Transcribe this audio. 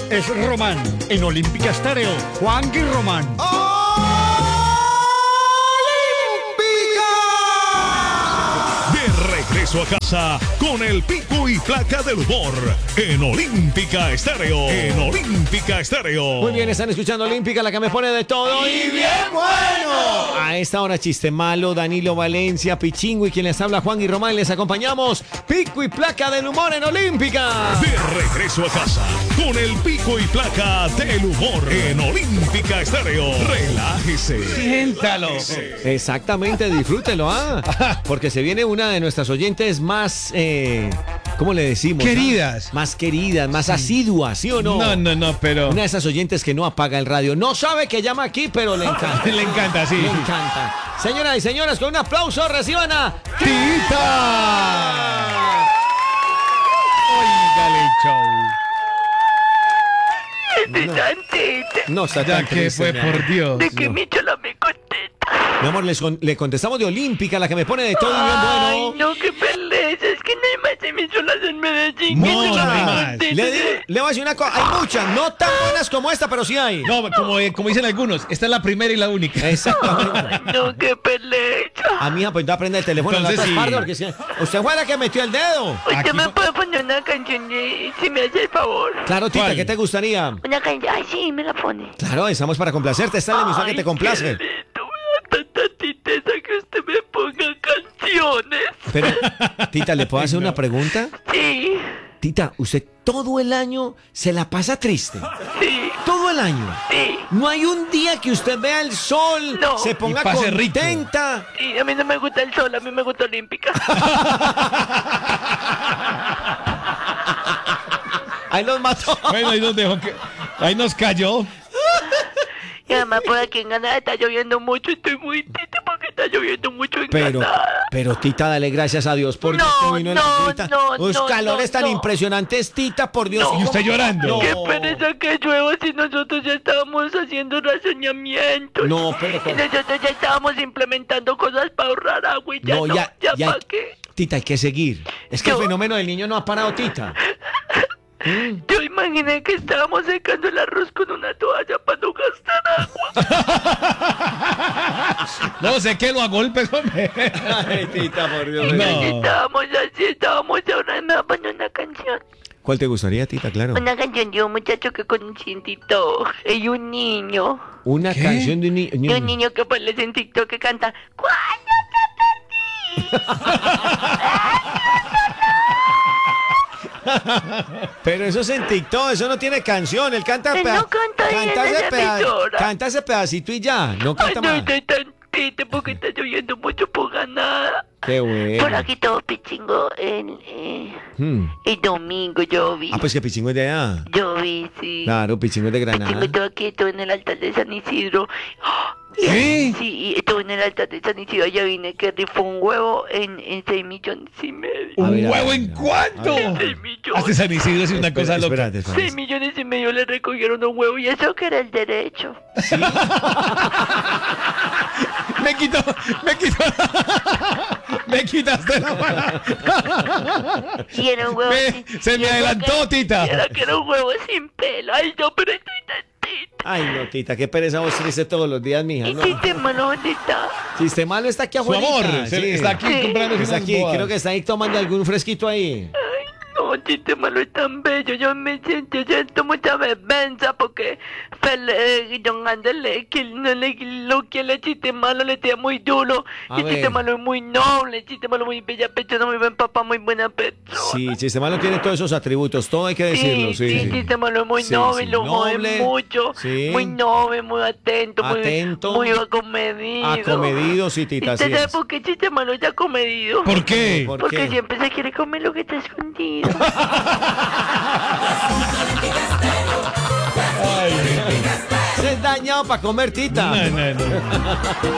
es Román. En Olímpica Estéreo, Juanqui Román. Regreso a casa con el pico y placa del humor en Olímpica Estéreo. En Olímpica Estéreo. Muy bien, están escuchando Olímpica, la que me pone de todo y bien bueno. A esta hora, Chiste Malo, Danilo Valencia, Pichingo y quien les habla, Juan y Román. Les acompañamos, pico y placa del humor en Olímpica. De regreso a casa con el pico y placa del humor en Olímpica Estéreo. Relájese. Siéntalo. Exactamente, disfrútelo, porque se viene una de nuestras oyentes más, ¿cómo le decimos? Queridas. Más queridas, más asiduas, ¿sí o no? No, pero... Una de esas oyentes que no apaga el radio. No sabe que llama aquí, pero le encanta. Le encanta, sí. Le encanta. Señoras y señores, con un aplauso reciban a ¡Tita! Óigale el show. No está Ya tan que triste, fue, mi por amor. Dios. De que mi chola me contesta. Mi amor, le contestamos de Olímpica, la que me pone de todo y bien Ay, bueno. no, qué pereza. Es que no hay más emisoras en Medellín. No, Que chola no hay me más. conteste. Le voy a decir una cosa, hay muchas, no tan buenas como esta, pero sí hay. No, como dicen algunos, esta es la primera y la única. Exactamente. Ay, no, qué pereza. A mi hija, pues no aprende el teléfono en la Entonces, otra sí. parte, porque usted fue la que metió el dedo. Usted Aquí me fue- puede poner una canción si me hace el favor. Claro, Tita, ¿Cuál? ¿qué te gustaría? Una canción. Ay, sí, me la pone. Claro, estamos para complacerte, esta es la emisora que te complace. Qué lindo, me da tanta tristeza que usted me ponga canciones. Pero, Tita, ¿le puedo hacer una pregunta? Sí, Tita, ¿usted todo el año se la pasa triste? sí, Todo el año. sí. No hay un día que usted vea el sol, No. se ponga Y pase rico. contenta. Sí, a mí no me gusta el sol, a mí me gusta Olímpica. Ahí los mató. Bueno, ahí nos dejó que... Ahí nos cayó. Y además por aquí en Granada está lloviendo mucho, estoy muy triste porque está lloviendo mucho en Granada. Pero Tita, dale gracias a Dios por No, que vino en la no, cita. no, Los no, calores no, tan no. impresionantes, Tita, por Dios. No. Y usted llorando. No. Qué pereza que llueva si nosotros ya estábamos haciendo razonamientos. No, pero... Y nosotros ya estábamos implementando cosas para ahorrar agua y ya No, no, ya ¿para qué? Tita, hay que seguir. Es que el fenómeno del niño no ha parado, Tita. Yo imaginé que estábamos secando el arroz con una toalla para no gastar agua. No, sé que lo a golpes, hombre. Ay, Tita, por Dios. No. Estábamos así, estábamos ahorrando para una canción. ¿Cuál te gustaría, Tita? Claro. Una canción de un muchacho que conocí en TikTok. Y un niño. Una ¿Qué? canción de un De niño. un niño que aparece en TikTok que canta "Cuando te perdí". Pero eso es en TikTok, eso no tiene canción. Él canta, Él no canta ahí en esa emisora. canta ese pedacito y ya, no Ay, canta no más. estoy tan triste porque está lloviendo mucho por Granada. Qué Por bueno. aquí todo pichingo el domingo yo vi. Pues que Pichingo es de allá. Yo vi, sí. Claro, Pichingo es de Granada. Pichingo todo aquí, todo en el altar de San Isidro. ¡Ah! ¿Sí? Sí, todo en el altar de San Isidro. Ya vine que rifó un huevo en 6,5 millones. A ¿Un ver, a huevo ver, en a ver. cuánto? 6 millones. Hace San Isidro es una cosa loca. Espérate. 6,5 millones le recogieron un huevo y eso que era el derecho. Me quitaste la mano. Y era un huevo Se me adelantó, Tita. Era que era un huevo sin pelo. Ay, no, pero estoy tan triste. Ay, no, Tita, qué pereza vos triste todos los días, mija. ¿Y No. chiste malo dónde está? Chiste malo está aquí Su afuera. amor, está aquí Sí. comprando Está unas aquí, bodas. creo que está ahí tomando algún fresquito ahí. Ay, no, chiste malo es tan bello. Yo siento mucha vergüenza porque don Andrés que no lo quiere el chiste malo, le tira muy duro. A Y chiste ver. malo es muy noble, chiste malo muy bella persona, muy buen papá, muy buena persona. Sí, Chiste malo tiene todos esos atributos, todo hay que decirlo, sí. chiste malo es muy Sí, noble, sí, lo jode noble, mucho. sí. Muy noble, muy atento, Atento. muy acomedido. Acomedido, sí, Tita, ¿Y usted así sabe es. por qué chiste malo está acomedido? ¿Por qué? ¿Por Porque qué? siempre se quiere comer lo que está escondido. Se es dañado para comer, Tita. No.